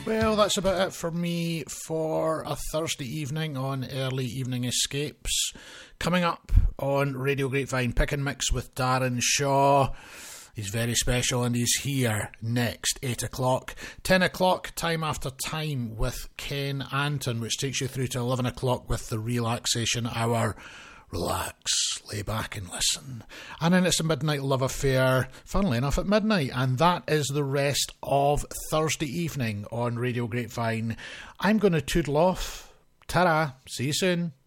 Well, that's about it for me for a Thursday evening on Early Evening Escapes. Coming up on Radio Grapevine, Pick and Mix with Darren Shaw. He's very special and he's here next, 8 o'clock. 10 o'clock, Time After Time with Ken Anton, which takes you through to 11 o'clock with the Relaxation Hour. Relax, lay back and listen. And then it's a Midnight Love Affair, funnily enough, at midnight. And that is the rest of Thursday evening on Radio Grapevine. I'm going to toodle off. Ta-ra. See you soon.